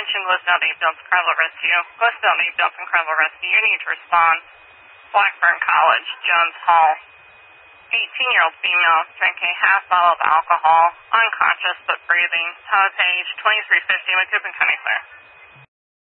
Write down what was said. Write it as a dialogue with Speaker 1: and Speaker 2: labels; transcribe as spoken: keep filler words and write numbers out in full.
Speaker 1: Attention, Glisdale Dave Johnson Carnival Rescue. Glisdale Dave Johnson Carnival Rescue, you need to respond. Blackburn College, Jones Hall. eighteen-year-old female drinking half bottle of alcohol, unconscious but breathing. Todd Page, twenty-three fifty, Macoupin County, sir.